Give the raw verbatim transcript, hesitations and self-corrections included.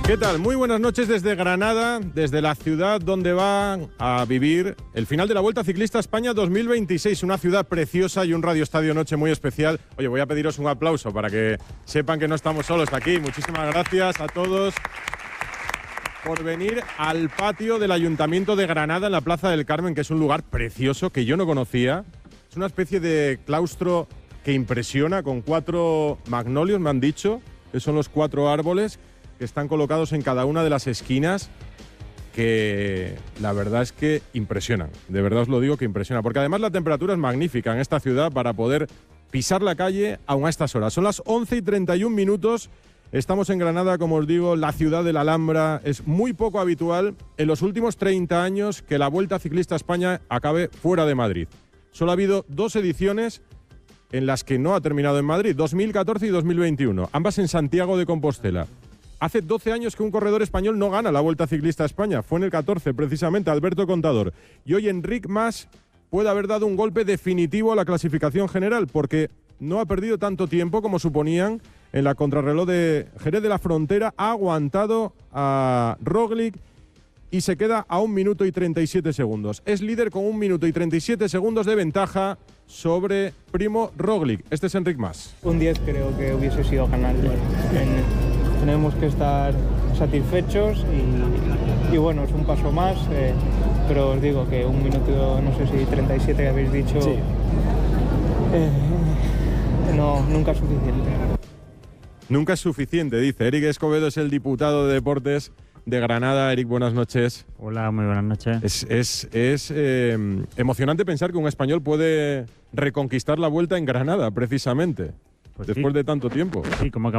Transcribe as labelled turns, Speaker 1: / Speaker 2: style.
Speaker 1: ¿Qué tal? Muy buenas noches desde Granada, desde la ciudad donde van a vivir el final de la Vuelta Ciclista España dos mil veintiséis, una ciudad preciosa y un Radio Estadio Noche muy especial. Oye, voy a pediros un aplauso para que sepan que no estamos solos aquí. Muchísimas gracias a todos por venir al patio del Ayuntamiento de Granada en la Plaza del Carmen, que es un lugar precioso que yo no conocía. Es una especie de claustro que impresiona, con cuatro magnolios, me han dicho, que son los cuatro árboles que están colocados en cada una de las esquinas, que la verdad es que impresionan. De verdad os lo digo, que impresiona. Porque además la temperatura es magnífica en esta ciudad para poder pisar la calle aún a estas horas. Son las once y treinta y un minutos. Estamos en Granada, como os digo, la ciudad de la Alhambra. Es muy poco habitual en los últimos treinta años que la Vuelta Ciclista España acabe fuera de Madrid. Solo ha habido dos ediciones en las que no ha terminado en Madrid, dos mil catorce y dos mil veintiuno, ambas en Santiago de Compostela. Hace doce años que un corredor español no gana la Vuelta Ciclista España. Fue en el catorce, precisamente, Alberto Contador. Y hoy Enric Mas puede haber dado un golpe definitivo a la clasificación general, porque no ha perdido tanto tiempo como suponían en la contrarreloj de Jerez de la Frontera. Ha aguantado a Roglic y se queda a un minuto y treinta y siete segundos. Es líder con un minuto y treinta y siete segundos de ventaja sobre Primo Roglic. Este es Enric Mas.
Speaker 2: Un diez creo que hubiese sido ganable. En... Tenemos que estar satisfechos y, y bueno, es un paso más, eh, pero os digo que un minuto, no sé si treinta y siete que habéis dicho, sí. eh, no, nunca es suficiente.
Speaker 1: Nunca es suficiente, dice. Eric Escobedo es el diputado de Deportes de Granada. Eric, buenas noches.
Speaker 3: Hola, muy buenas noches.
Speaker 1: Es, es, es eh, emocionante pensar que un español puede reconquistar la Vuelta en Granada, precisamente, pues después sí. de tanto tiempo.
Speaker 3: Sí, como